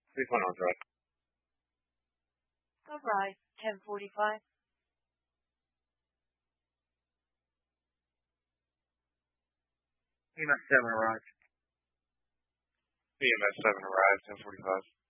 Please one on drive. All right, 10:45. EMS 7 arrived. EMS 7 arrives, 10:45.